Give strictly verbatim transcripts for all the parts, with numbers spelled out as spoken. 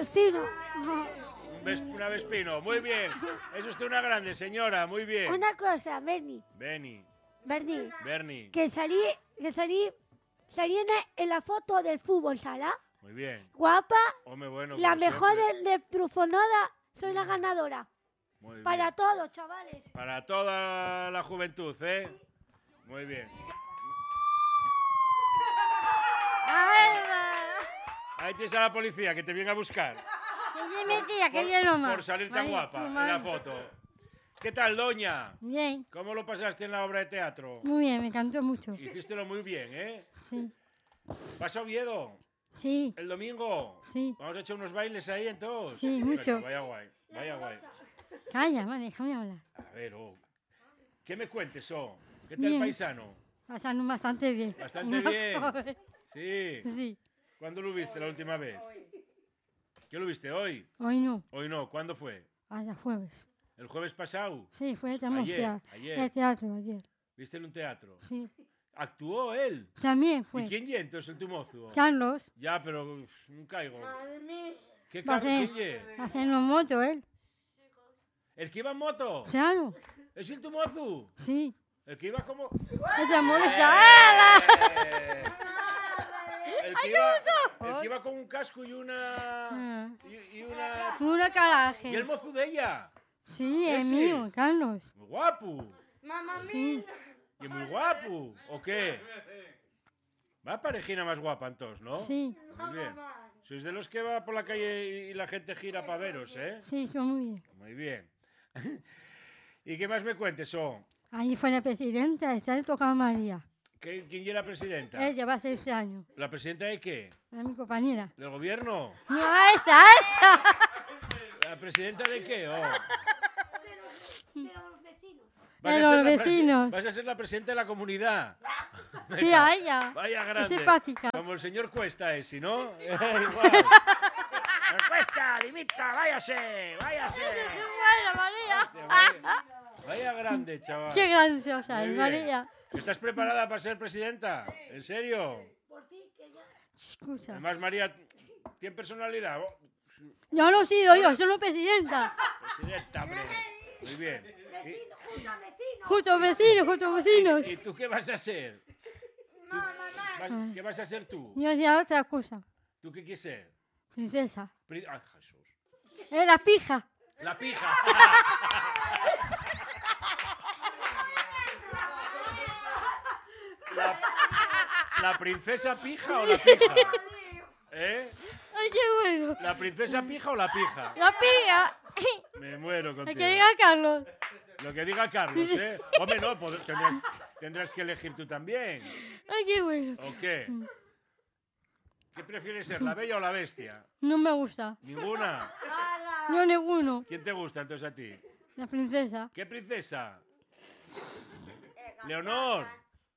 Vestino. Un ves, una Vespino, muy bien. Es usted una grande, señora, muy bien. Una cosa, Bernie. Beni, Bernie. Bernie, Que salí, que salí, salí en, en la foto del fútbol sala. muy bien. Guapa, Hombre, bueno, la como mejor siempre. de Trufonada, soy la ganadora. Muy bien. Para todos, chavales. Para toda la juventud, ¿eh? Muy bien. Ahí tienes a la policía que te viene a buscar. Que me tía, que Por, yo no más. por salir tan Vale, guapa tu en madre. la foto. ¿Qué tal, doña? Bien, ¿Cómo lo pasaste en la obra de teatro? muy bien, me encantó mucho. Hicístelo muy bien, ¿eh? Sí, ¿Vas a Oviedo? sí, ¿El domingo? sí. Vamos a echar unos bailes ahí entonces. Sí, mucho. Venga, vaya guay, vaya guay. Calla, vale, déjame hablar. A ver, oh. ¿Qué me cuentes, oh? ¿Qué tal, Bien. paisano? Pasando bastante bien. Bastante Una bien. joven. Sí. Sí, ¿Cuándo lo viste la última vez? ¿Qué lo viste hoy? hoy no, Hoy no. ¿Cuándo fue? hasta jueves. ¿El jueves pasado? Sí, fue estamos Ayer, teatro. ayer. El teatro ayer. ¿Viste en un teatro? Sí, ¿Actuó él? también fue. ¿Y quién ye entonces el tu mozo? Carlos, Ya, pero uf, no caigo. ¿Qué va a carro? hacer, ¿Quién ye? haciendo moto él. ¿El que iba en moto? Claro, ¿Es el tu mozo? sí. ¿El que iba como...? ¿Qué te molesta? ¡Eh! El que, iba, el que iba con un casco y una... Ah, Y, y una... Una caraje. ¿Y el mozo de ella? Sí, es Ese. mío, Carlos. Muy guapo. Sí, Y muy guapo. ¿O qué? Va parejina más guapa entonces, ¿no? sí, Muy bien. Sois de los que va por la calle y y la gente gira para veros, ¿eh? sí, son muy bien. Muy bien. ¿Y qué más me cuentes, oh? Ahí fue la presidenta, está tocando María. ¿Qué- ¿Quién es la presidenta? Ella va a ser este año. ¿La presidenta de qué? Es mi compañera. ¿Del gobierno? No, esta, esta. ¿La presidenta de qué? Oh. De los vecinos. Vas De a los ser la presi- vecinos. Vas a ser la presidenta de la comunidad. Sí, Venga, a ella. Vaya Es grande. simpática. Como el señor Cuesta ese, ¿no? Igual. Señor Cuesta, limita, váyase, váyase. Buena, María. Hostia, vaya, vaya grande, chaval. Qué graciosa Muy es, bien. María. ¿Estás preparada para ser presidenta? ¿En serio? Por fin que ya. Escucha. Además, María, ¿tiene personalidad? Oh, Yo no he sido yo, soy la presidenta. presidenta, hombre. Muy bien. Vecino, junto a vecinos. Justo vecinos, justo vecinos. ¿Y, y tú qué vas a ser? ¿Tú- vas- ¿Qué vas a ser tú? Yo hacía otra cosa. ¿Tú qué quieres ser? Princesa. Pri- Ay, Jesús. Es la pija. La pija. La, ¿La princesa pija o la pija? ¿Eh? Ay, qué bueno. ¿La princesa pija o la pija? La pija. Me muero El contigo. que diga Carlos. Lo que diga Carlos, ¿eh? Hombre, no, pod- tendrás, tendrás que elegir tú también. Ay, qué bueno. ¿O qué? ¿Qué prefieres ser, la bella o la bestia? No me gusta. Ninguna. No ninguno. ¿Quién te gusta entonces a ti? La princesa. ¿Qué princesa? Leonor.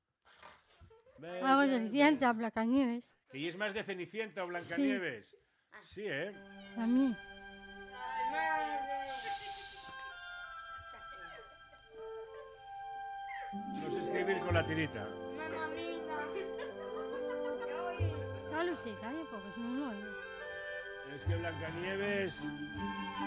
Algo de Cenicienta, Blancanieves. ¿Y es más de Cenicienta o Blancanieves? Sí, ¿eh? A mí. No sé escribir con la tirita. Dale usted, dale un poco, si no, no. Es que Blancanieves...